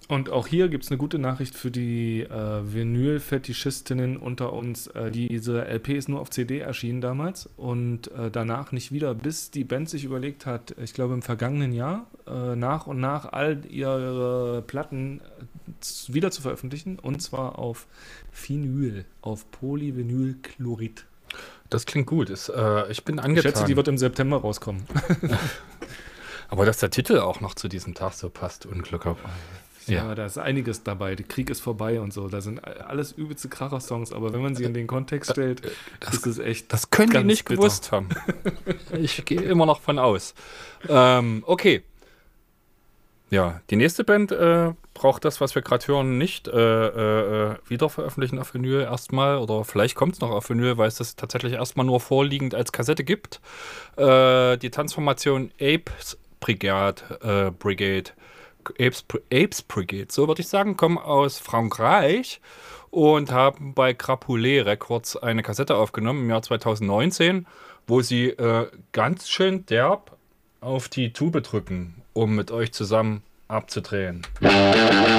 Und auch hier gibt es eine gute Nachricht für die Vinyl-Fetischistinnen unter uns. Diese LP ist nur auf CD erschienen damals und danach nicht wieder, bis die Band sich überlegt hat, ich glaube im vergangenen Jahr, nach und nach all ihre Platten wieder zu veröffentlichen, und zwar auf Vinyl, auf Polyvinylchlorid. Das klingt gut. Ich bin Ich schätze, die angetan. wird im September rauskommen. Aber dass der Titel auch noch zu diesem Tag so passt, Unglück. Ja. Ja, da ist einiges dabei. Der Krieg ist vorbei und so. Da sind alles übelste Kracher-Songs, aber wenn man sie in den Kontext stellt, ist es echt Das können die ganz nicht bitter. gewusst haben. Ich gehe immer noch von aus. Okay. Ja, die nächste Band braucht das, was wir gerade hören, nicht wieder veröffentlichen auf Vinyl erstmal. Oder vielleicht kommt es noch auf Vinyl, weil es das tatsächlich erstmal nur vorliegend als Kassette gibt. Die Transformation Brigade, Apes Brigade, so würde ich sagen, kommen aus Frankreich und haben bei Crapulé Records eine Kassette aufgenommen im Jahr 2019, wo sie ganz schön derb auf die Tube drücken, um mit euch zusammen abzudrehen.